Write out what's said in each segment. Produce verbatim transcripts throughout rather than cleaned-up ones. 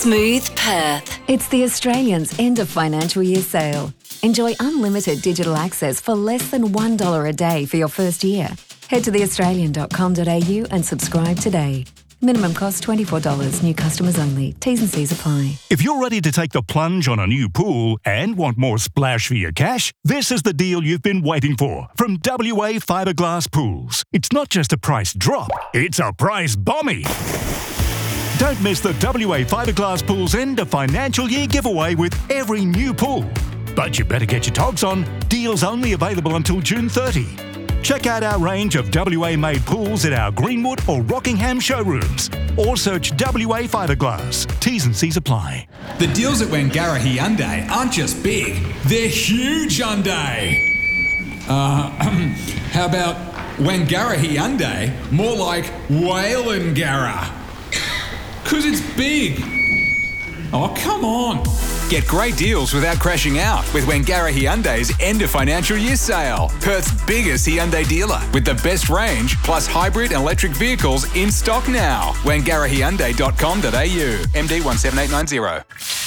Smooth Perth. It's the Australians' end of financial year sale. Enjoy unlimited digital access for less than one dollar a day for your first year. Head to the australian dot com dot a u and subscribe today. Minimum cost twenty-four dollars. New customers only. T's and C's apply. If you're ready to take the plunge on a new pool and want more splash for your cash, this is the deal you've been waiting for from W A Fiberglass Pools. It's not just a price drop, it's a price bombie. Don't miss the W A Fiberglass Pools end of financial year giveaway with every new pool. But you better get your togs on. Deals only available until June thirtieth. Check out our range of W A-made pools at our Greenwood or Rockingham showrooms. Or search W A Fiberglass. T's and C's apply. The deals at Wangara Hyundai aren't just big, they're huge Hyundai. Uh, how about Wangara Hyundai? More like Whalengara. Because it's big. Oh, come on. Get great deals without crashing out with Wangara Hyundai's end of financial year sale. Perth's biggest Hyundai dealer with the best range plus hybrid and electric vehicles in stock now. wangara hyundai dot com dot a u. M D one seven eight nine zero.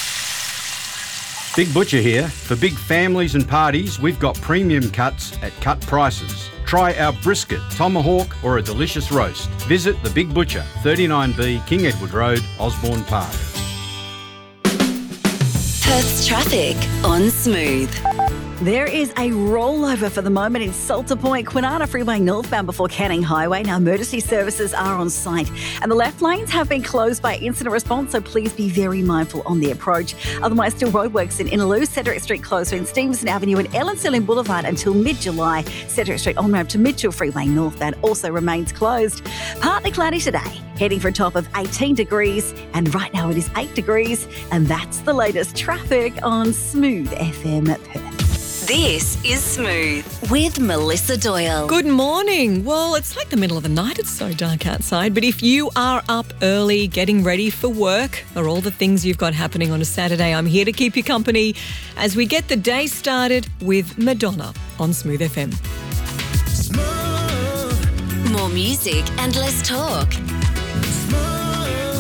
Big Butcher here. For big families and parties, we've got premium cuts at cut prices. Try our brisket, tomahawk or a delicious roast. Visit The Big Butcher, thirty-nine B King Edward Road, Osborne Park. Perth's traffic on Smooth. There is a rollover for the moment in Salter Point, Kwinana Freeway northbound before Canning Highway. Now, emergency services are on site and the left lanes have been closed by incident response, so please be very mindful on the approach. Otherwise, still roadworks in Innaloo, Cedric Street closed in Stevenson Avenue and Ellen Stirling Boulevard until mid-July. Cedric Street on-ramp to Mitchell Freeway northbound also remains closed. Partly cloudy today, heading for a top of eighteen degrees, and right now it is eight degrees, and that's the latest traffic on Smooth F M Perth. This is Smooth with Melissa Doyle. Good morning. Well, it's like the middle of the night. It's so dark outside. But if you are up early, getting ready for work or all the things you've got happening on a Saturday, I'm here to keep you company as we get the day started with Madonna on Smooth F M. More music and less talk.